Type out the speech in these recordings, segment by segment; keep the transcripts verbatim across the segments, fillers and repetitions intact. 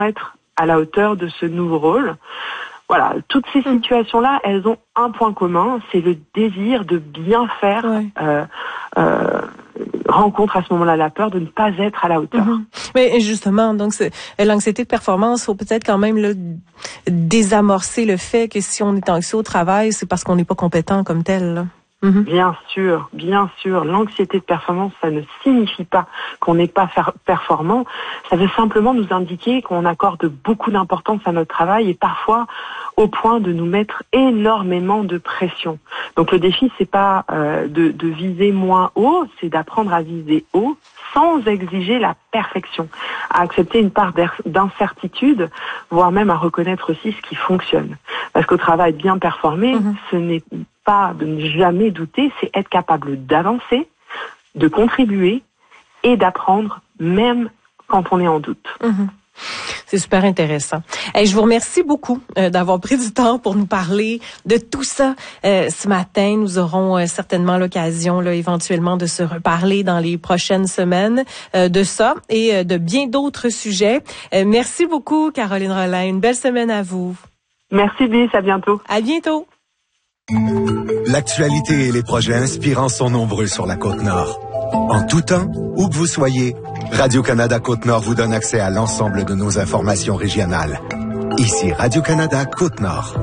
être à la hauteur de ce nouveau rôle. Voilà, toutes ces situations-là, elles ont un point commun, c'est le désir de bien faire. Ouais. Euh, euh, rencontre à ce moment-là la peur de ne pas être à la hauteur. Mm-hmm. Mais justement, donc c'est, l'anxiété de performance, faut peut-être quand même là, désamorcer le fait que si on est anxieux au travail, c'est parce qu'on n'est pas compétent comme tel. Là. Mm-hmm. Bien sûr, bien sûr. L'anxiété de performance, ça ne signifie pas qu'on n'est pas faire performant. Ça veut simplement nous indiquer qu'on accorde beaucoup d'importance à notre travail et parfois au point de nous mettre énormément de pression. Donc le défi, c'est pas euh, de, de viser moins haut, c'est d'apprendre à viser haut sans exiger la perfection, à accepter une part d'incertitude, voire même à reconnaître aussi ce qui fonctionne. Parce qu'au travail bien performé, mmh. ce n'est pas de ne jamais douter, c'est être capable d'avancer, de contribuer et d'apprendre même quand on est en doute. Mmh. C'est super intéressant. Hey, je vous remercie beaucoup euh, d'avoir pris du temps pour nous parler de tout ça euh, ce matin. Nous aurons euh, certainement l'occasion, là, éventuellement, de se reparler dans les prochaines semaines euh, de ça et euh, de bien d'autres sujets. Euh, merci beaucoup, Caroline Rolin. Une belle semaine à vous. Merci, Bis. À bientôt. À bientôt. L'actualité et les projets inspirants sont nombreux sur la Côte-Nord. En tout temps, où que vous soyez, Radio-Canada Côte-Nord vous donne accès à l'ensemble de nos informations régionales. Ici Radio-Canada Côte-Nord.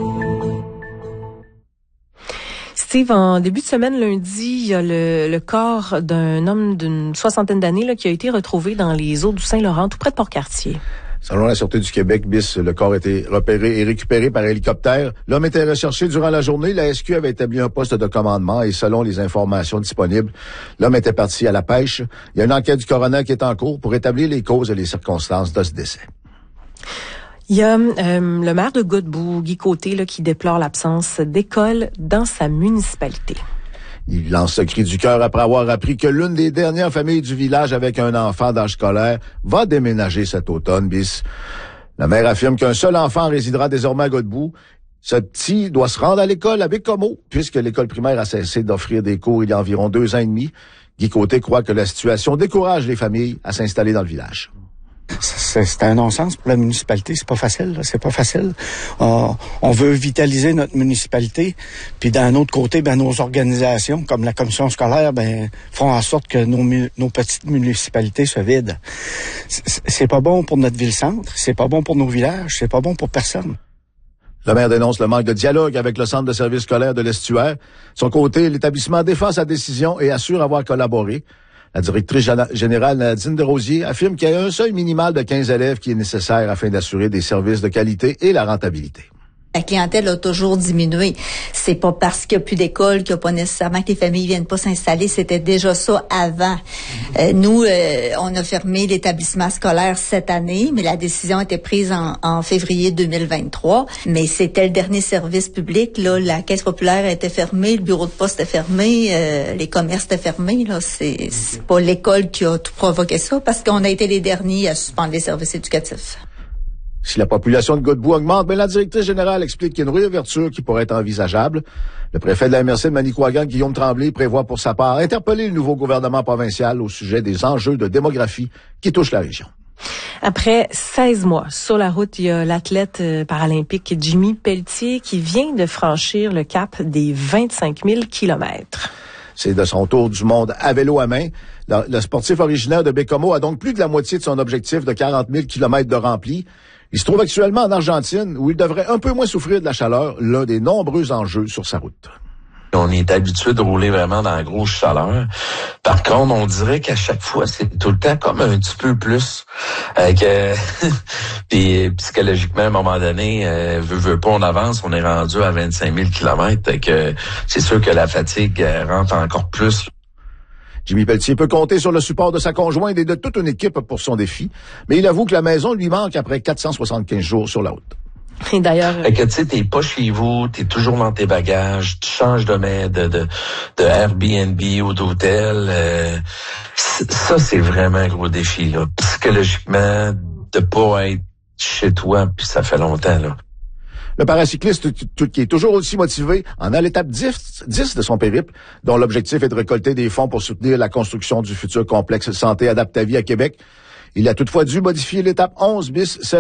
Steve, en début de semaine, lundi, il y a le, le corps d'un homme d'une soixantaine d'années là, qui a été retrouvé dans les eaux du Saint-Laurent, tout près de Port-Cartier. Selon la Sûreté du Québec, bis, le corps a été repéré et récupéré par hélicoptère. L'homme était recherché durant la journée. La S Q avait établi un poste de commandement et selon les informations disponibles, l'homme était parti à la pêche. Il y a une enquête du coroner qui est en cours pour établir les causes et les circonstances de ce décès. Il y a euh, le maire de Godbout, Guy Côté, là, qui déplore l'absence d'école dans sa municipalité. Il lance ce cri du cœur après avoir appris que l'une des dernières familles du village avec un enfant d'âge scolaire va déménager cet automne, bis. La mère affirme qu'un seul enfant résidera désormais à Godbout. Ce petit doit se rendre à l'école à Bécomo, puisque l'école primaire a cessé d'offrir des cours il y a environ deux ans et demi. Guy Côté croit que la situation décourage les familles à s'installer dans le village. C'est, c'est un non-sens pour la municipalité, c'est pas facile, là, c'est pas facile. Euh, on veut vitaliser notre municipalité, puis d'un autre côté, ben nos organisations, comme la commission scolaire, ben font en sorte que nos, nos petites municipalités se vident. C'est, c'est pas bon pour notre ville-centre, c'est pas bon pour nos villages, c'est pas bon pour personne. Le maire dénonce le manque de dialogue avec le centre de services scolaires de l'Estuaire. De son côté, l'établissement défend sa décision et assure avoir collaboré. La directrice générale Nadine Desrosiers affirme qu'il y a un seuil minimal de quinze élèves qui est nécessaire afin d'assurer des services de qualité et la rentabilité. La clientèle a toujours diminué. C'est pas parce qu'il n'y a plus d'école qu'il n'y a pas nécessairement que les familles viennent pas s'installer. C'était déjà ça avant. Euh, nous, euh, on a fermé l'établissement scolaire cette année, mais la décision a été prise en, en février deux mille vingt-trois. Mais c'était le dernier service public. Là, la caisse populaire était fermée, le bureau de poste était fermé, euh, les commerces étaient fermés. Là, c'est, c'est pas l'école qui a tout provoqué ça, parce qu'on a été les derniers à suspendre les services éducatifs. Si la population de Godbout augmente, ben la directrice générale explique qu'il y a une réouverture qui pourrait être envisageable. Le préfet de la M R C de Manicouagan, Guillaume Tremblay, prévoit pour sa part interpeller le nouveau gouvernement provincial au sujet des enjeux de démographie qui touchent la région. Après seize mois sur la route, il y a l'athlète paralympique Jimmy Pelletier qui vient de franchir le cap des vingt-cinq mille kilomètres. C'est de son tour du monde à vélo à main. Le, le sportif originaire de Bécomo a donc plus de la moitié de son objectif de quarante mille kilomètres de rempli. Il se trouve actuellement en Argentine, où il devrait un peu moins souffrir de la chaleur, l'un des nombreux enjeux sur sa route. On est habitué de rouler vraiment dans la grosse chaleur. Par contre, on dirait qu'à chaque fois, c'est tout le temps comme un petit peu plus. Euh, que Puis psychologiquement, à un moment donné, euh, veut, veut pas, on avance, on est rendu à vingt-cinq mille kilomètres. Que c'est sûr que la fatigue euh, rentre encore plus. Jimmy Pelletier peut compter sur le support de sa conjointe et de toute une équipe pour son défi, mais il avoue que la maison lui manque après quatre cent soixante-quinze jours sur la route. Et d'ailleurs, fait que tu sais, t'es pas chez vous, t'es toujours dans tes bagages, tu changes de de de, de Airbnb ou d'hôtel. Euh, ça, c'est vraiment un gros défi là, psychologiquement, de pas être chez toi, puis ça fait longtemps là. Le paracycliste qui est toujours aussi motivé en a l'étape dix de son périple, dont l'objectif est de récolter des fonds pour soutenir la construction du futur complexe santé Adaptavie à Québec. Il a toutefois dû modifier l'étape onze bis, celle